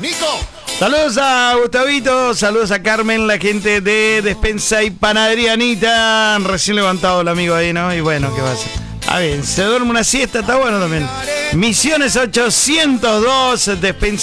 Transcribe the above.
Saludos a Gustavito, saludos a Carmen, la gente de Despensa y Panadería Anita. Recién levantado el amigo ahí, ¿no? Y bueno, ¿qué va a hacer? Ah, bien, se duerme una siesta, está bueno también. Misiones 802, Despensa